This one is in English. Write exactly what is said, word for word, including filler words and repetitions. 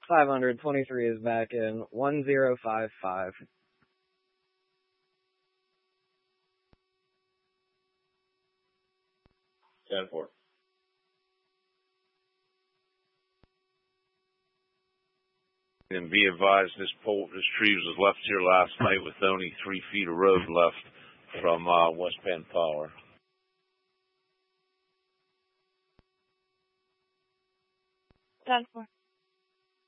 five hundred twenty-three is back in. one zero five five. ten four. And be advised, this pole, this tree was left here last night with only three feet of road left from uh, West Penn Power. ten four.